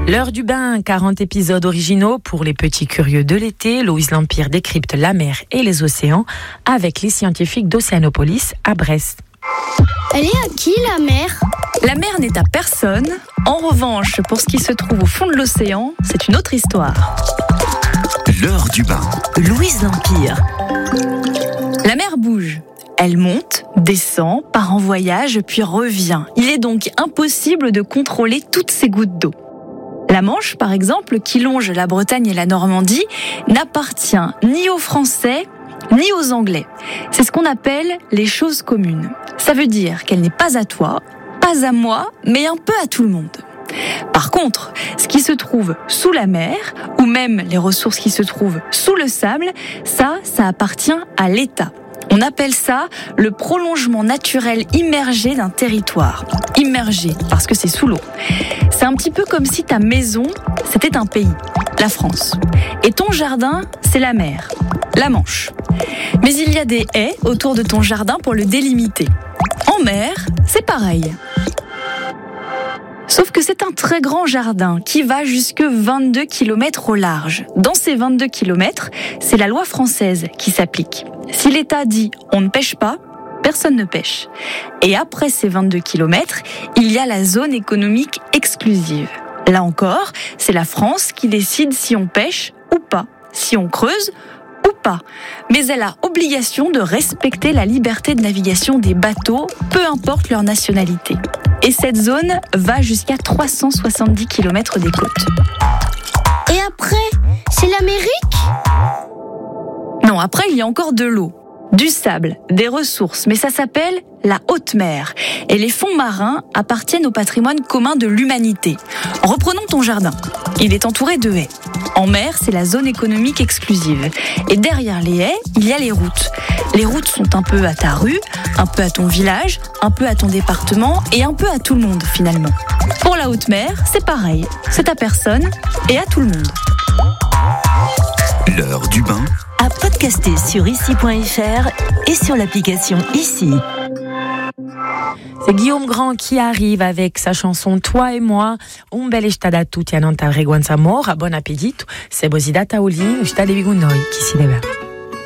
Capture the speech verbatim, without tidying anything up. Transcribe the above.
L'heure du bain, quarante épisodes originaux pour les petits curieux de l'été. Loïs Lampire décrypte la mer et les océans avec les scientifiques d'Océanopolis à Brest. Elle est à qui la mer ? La mer n'est à personne. En revanche, pour ce qui se trouve au fond de l'océan, c'est une autre histoire. L'heure du bain. Loïs Lampire. La mer bouge. Elle monte, descend, part en voyage, puis revient. Il est donc impossible de contrôler toutes ces gouttes d'eau. La Manche, par exemple, qui longe la Bretagne et la Normandie, n'appartient ni aux Français, ni aux Anglais. C'est ce qu'on appelle les choses communes. Ça veut dire qu'elle n'est pas à toi, pas à moi, mais un peu à tout le monde. Par contre, ce qui se trouve sous la mer, ou même les ressources qui se trouvent sous le sable, ça, ça appartient à l'État. On appelle ça le prolongement naturel immergé d'un territoire. Immergé, parce que c'est sous l'eau. C'est un petit peu comme si ta maison, c'était un pays, la France. Et ton jardin, c'est la mer, la Manche. Mais il y a des haies autour de ton jardin pour le délimiter. En mer, c'est pareil. Sauf que c'est un très grand jardin qui va jusque vingt-deux kilomètres au large. Dans ces vingt-deux kilomètres, c'est la loi française qui s'applique. Si l'État dit « on ne pêche pas », personne ne pêche. Et après ces vingt-deux kilomètres, il y a la zone économique exclusive. Là encore, c'est la France qui décide si on pêche ou pas, si on creuse ou pas. Mais elle a obligation de respecter la liberté de navigation des bateaux, peu importe leur nationalité. Et cette zone va jusqu'à trois cent soixante-dix kilomètres des côtes. Et après, c'est l'Amérique ? Non, après il y a encore de l'eau, du sable, des ressources, mais ça s'appelle la haute mer. Et les fonds marins appartiennent au patrimoine commun de l'humanité. Reprenons ton jardin. Il est entouré de haies. En mer, c'est la zone économique exclusive. Et derrière les haies, il y a les routes. Les routes sont un peu à ta rue, un peu à ton village, un peu à ton département et un peu à tout le monde finalement. Pour la haute mer, c'est pareil. C'est à personne et à tout le monde. L'heure du bain. À podcaster sur ici point f r et sur l'application Ici. C'est Guillaume Grand qui arrive avec sa chanson Toi et moi. Un bel estada tutti a non ta reguanza mora. Bon appétit. C'est Bosidata Oli. Usta de Bigunoi qui s'y lève.